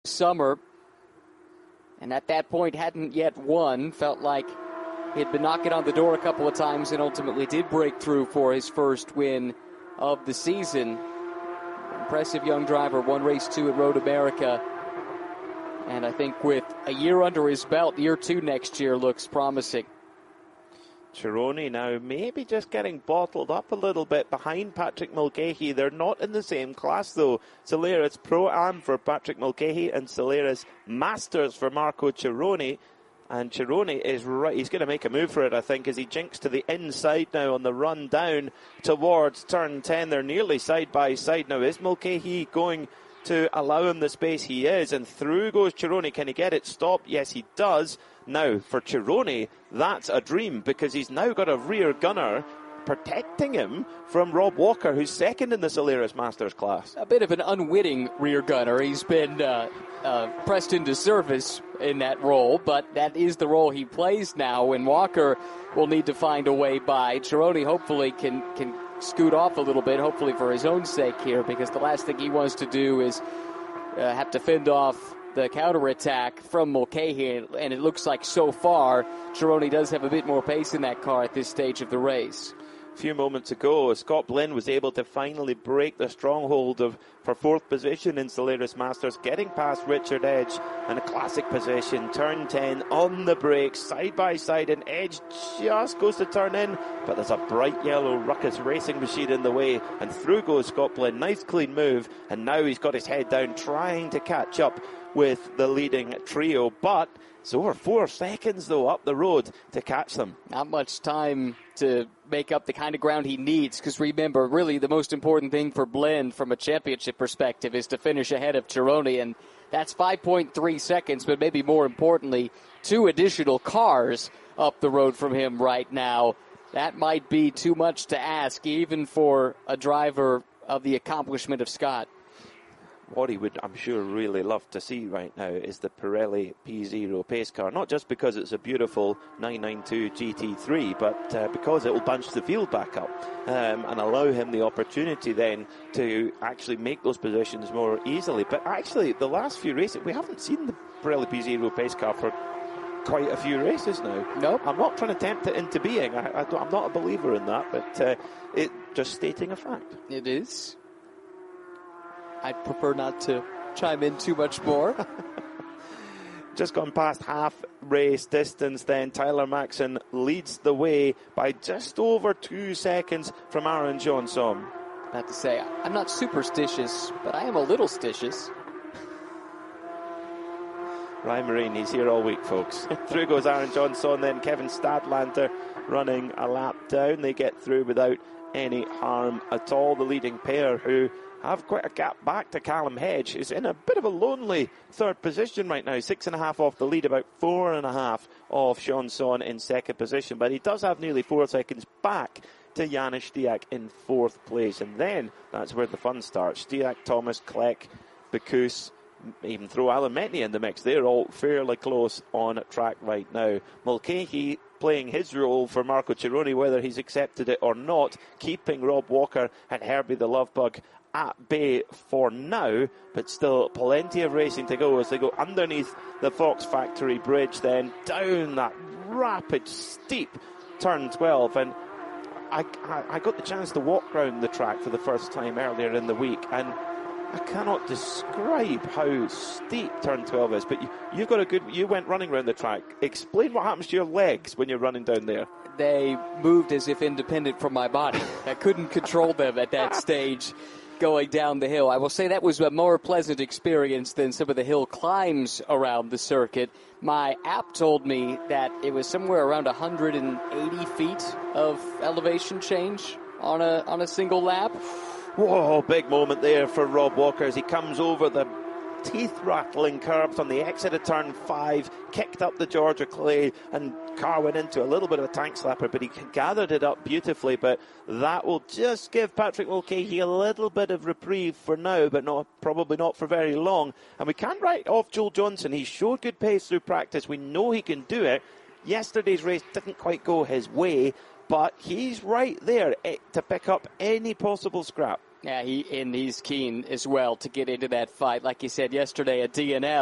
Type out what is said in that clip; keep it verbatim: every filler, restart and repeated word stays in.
summer, and at that point hadn't yet won. Felt like he'd been knocking on the door a couple of times and ultimately did break through for his first win of the season. Impressive young driver, won race two at Road America. And I think with a year under his belt, year two next year looks promising. Chironi now maybe just getting bottled up a little bit behind Patrick Mulcahy. They're not in the same class though. Solaris Pro-Am for Patrick Mulcahy and Solaris Masters for Marco Chironi. And Chironi is right. He's going to make a move for it, I think, as he jinks to the inside now on the run down towards turn ten. They're nearly side by side now. Is Mulcahy going to allow him the space? He is, and through goes Chironi. Can he get it stopped? Yes, he does. Now, for Chironi, that's a dream, because he's now got a rear gunner protecting him from Rob Walker, who's second in the Solaris Masters class. A bit of an unwitting rear gunner. He's been uh, uh, pressed into service in that role, but that is the role he plays now, and Walker will need to find a way by. Chironi hopefully can, can scoot off a little bit, hopefully for his own sake here, because the last thing he wants to do is uh, have to fend off the counterattack from Mulcahy, and it looks like so far Chironi does have a bit more pace in that car at this stage of the race. A few moments ago, Scott Blinn was able to finally break the stronghold of for fourth position in Solaris Masters, getting past Richard Edge in a classic position. Turn ten on the brakes, side by side, and Edge just goes to turn in, but there's a bright yellow Ruckus racing machine in the way, and through goes Scott Blinn. Nice clean move, and now he's got his head down trying to catch up with the leading trio, but it's over four seconds though up the road to catch them. Not much time to make up the kind of ground he needs, because remember, really the most important thing for Blinn from a championship perspective is to finish ahead of Chironi, and that's five point three seconds, but maybe more importantly, two additional cars up the road from him right now. That might be too much to ask, even for a driver of the accomplishment of Scott. What he would, I'm sure, really love to see right now is the Pirelli P zero pace car. Not just because it's a beautiful nine ninety-two G T three, but uh, because it will bunch the field back up um, and allow him the opportunity then to actually make those positions more easily. But actually, the last few races, we haven't seen the Pirelli P zero pace car for quite a few races now. Nope. I'm not trying to tempt it into being. I, I I'm not a believer in that, but uh, it just stating a fact. It is. I'd prefer not to chime in too much more. Just gone past half race distance then. Tyler Maxson leads the way by just over two seconds from Aaron Johnson. I have to say, I'm not superstitious, but I am a little stitious. Ryan Marine, he's here all week, folks. Through goes Aaron Johnson, then Kevin Stadlanter running a lap down. They get through without any harm at all. The leading pair, who have quite a gap back to Callum Hedge, is in a bit of a lonely third position right now. Six and a half off the lead, about four and a half off Sean Son in second position. But he does have nearly four seconds back to Janis Stiak in fourth place. And then that's where the fun starts. Stiak, Thomas, Kleck, Bacus, even throw Alan Metney in the mix. They're all fairly close on track right now. Mulcahy playing his role for Marco Chironi, whether he's accepted it or not, keeping Rob Walker and Herbie the Lovebug at bay for now, but still plenty of racing to go as they go underneath the Fox Factory Bridge, then down that rapid, steep turn twelve. And I, I, I got the chance to walk around the track for the first time earlier in the week, and I cannot describe how steep turn twelve is. But you, you've got a good, you went running around the track. Explain what happens to your legs when you're running down there. They moved as if independent from my body. I couldn't control them at that stage going down the hill. I will say that was a more pleasant experience than some of the hill climbs around the circuit. My app told me that it was somewhere around one hundred eighty feet of elevation change on a on a single lap. Whoa, big moment there for Rob Walker as he comes over the teeth-rattling curbs on the exit of turn five, kicked up the Georgia Clay, and car went into a little bit of a tank slapper, but he gathered it up beautifully. But that will just give Patrick Mulcahy a little bit of reprieve for now, but not probably not for very long. And we can't write off Joel Johnson. He showed good pace through practice. We know he can do it. Yesterday's race didn't quite go his way, but he's right there to pick up any possible scrap. Yeah, he and he's keen as well to get into that fight. Like you said yesterday, a D N F.